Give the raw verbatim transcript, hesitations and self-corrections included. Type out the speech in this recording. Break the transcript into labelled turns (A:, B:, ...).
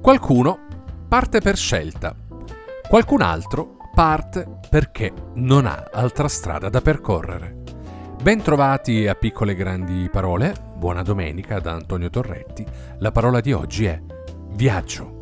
A: Qualcuno parte per scelta, qualcun altro parte perché non ha altra strada da percorrere. Bentrovati a Piccole Grandi Parole, buona domenica da Antonio Torretti. La parola di oggi è viaggio.